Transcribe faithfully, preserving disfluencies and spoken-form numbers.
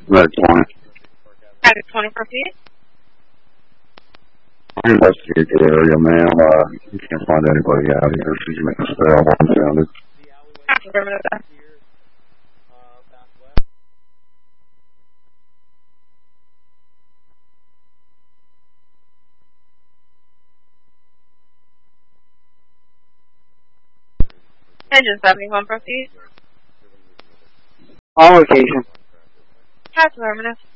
Red twenty. Packet twenty, proceed. I investigate the area, ma'am. Uh, you can't find anybody out here. She's making a stay. I'm unfounded. Affirmative. Engine seventy-one, proceed. On location. Affirmative.